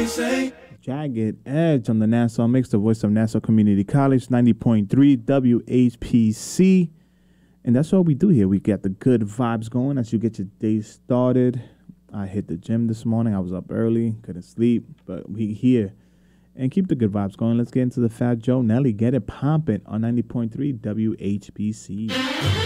Jagged Edge on the Nassau Mix, the voice of Nassau Community College, 90.3 WHPC. And that's what we do here. We get the good vibes going as you get your day started. I hit the gym this morning. I was up early, couldn't sleep, but we here. And keep the good vibes going. Let's get into the Fat Joe Nelly. Get it pumping on 90.3 WHPC.